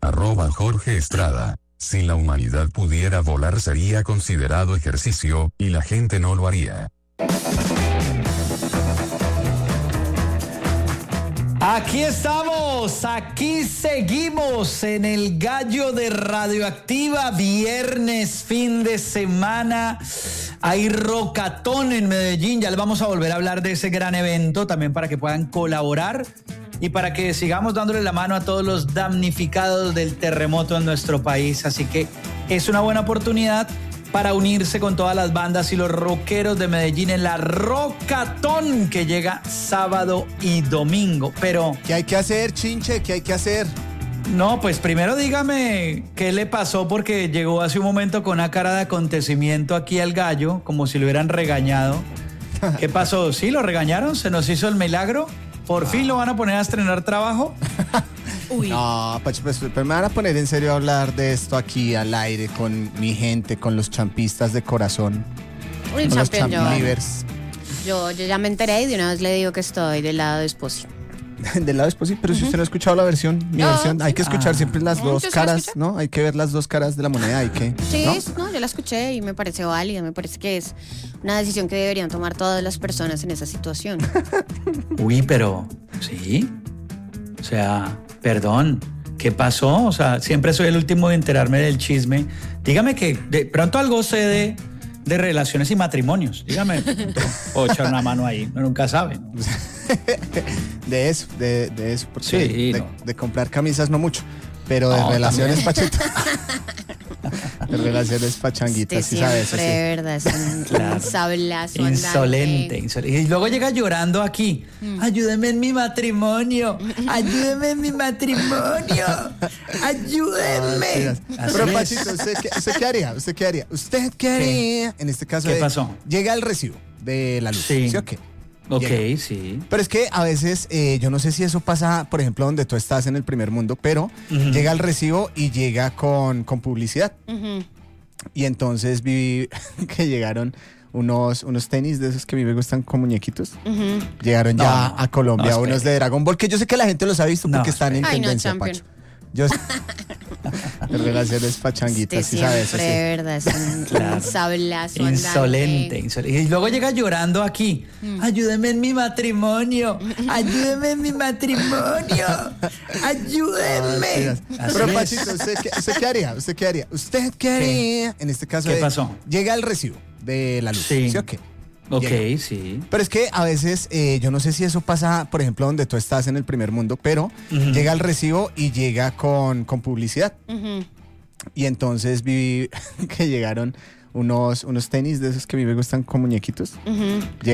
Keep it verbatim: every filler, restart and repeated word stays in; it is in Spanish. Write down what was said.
Arroba Jorge Estrada. Si la humanidad pudiera volar sería considerado ejercicio, y la gente no lo haría. Aquí estamos, aquí seguimos en el Gallo de Radioactiva, viernes, fin de semana. Hay rocatón en Medellín, ya les vamos a volver a hablar de ese gran evento, también para que puedan colaborar y para que sigamos dándole la mano a todos los damnificados del terremoto en nuestro país. Así que es una buena oportunidad para unirse con todas las bandas y los rockeros de Medellín en la Rocatón, que llega sábado y domingo. Pero ¿qué hay que hacer, Chinche? ¿Qué hay que hacer? No, pues primero dígame qué le pasó, porque llegó hace un momento con una cara de acontecimiento aquí al gallo, como si lo hubieran regañado. ¿Qué pasó? ¿Sí lo regañaron? ¿Se nos hizo el milagro? ¿Por fin lo van a poner a estrenar trabajo? Uy. No, Pacho, pues, pues me van a poner en serio a hablar de esto aquí al aire con mi gente, con los champistas de corazón. Uy, con los champion, champlivers. Yo, yo ya me enteré y de una vez le digo que estoy del lado de Esposi. Del lado de Esposi, pero uh-huh. Si usted no ha escuchado la versión, mi no, versión, sí. hay que escuchar ah. siempre las dos caras, ¿no? Hay que ver las dos caras de la moneda, hay que... Sí, ¿no? no, yo la escuché y me parece válida, me parece que es una decisión que deberían tomar todas las personas en esa situación. Uy, pero, ¿sí? O sea, perdón, ¿qué pasó? O sea, siempre soy el último de enterarme del chisme. Dígame que de pronto algo sé de, de relaciones y matrimonios. Dígame, o echar una mano ahí, uno nunca sabe, ¿no? De eso, de, de eso, porque sí, de, no. de comprar camisas no mucho, pero de no, relaciones Pachito. De relaciones pachanguitas, sí sabes. Siempre, sí. verdad, es un, claro. un sablazo insolente, insolente. Y luego llega llorando aquí. Mm. Ayúdeme en mi matrimonio. Ayúdeme en mi matrimonio. Ayúdenme. Ah, sí, pero Pachito, ¿usted qué, ¿usted qué haría? ¿Usted qué haría? ¿Usted qué haría? En este caso, ¿qué de, pasó? Llega el recibo de la luz. Sí. ¿Sí o qué? Ok, Llega. sí. Pero es que a veces, eh, yo no sé si eso pasa, por ejemplo, donde tú estás en el primer mundo, pero uh-huh. llega el recibo y llega con, con publicidad. Uh-huh. Y entonces vi que llegaron unos, unos tenis de esos que a mí me gustan con muñequitos. Uh-huh. Llegaron no, ya a Colombia no, unos de Dragon Ball, que yo sé que la gente los ha visto porque no, están en Ay, tendencia, no, Pacho. Yo de relaciones pachanguitas, sí, sí sabes. Siempre, sí. verdad, es un, claro. un sablazo insolente, insolente. Y luego llega llorando aquí. Mm. Ayúdeme en mi matrimonio. Ayúdeme en mi matrimonio. Ayúdenme. Ah, pero Pachito, ¿usted qué, ¿usted qué haría? ¿Usted qué haría? ¿Usted qué haría? En este caso, ¿qué de, pasó? Llega el recibo de la luz. Sí. ¿Sí o qué? Ok, Llega. sí. Pero es que a veces, eh, yo no sé si eso pasa, por ejemplo, donde tú estás en el primer mundo, pero uh-huh. llega el recibo y llega con, con publicidad. Uh-huh. Y entonces vi que llegaron unos, unos tenis de esos que a mí me gustan con muñequitos. Uh-huh.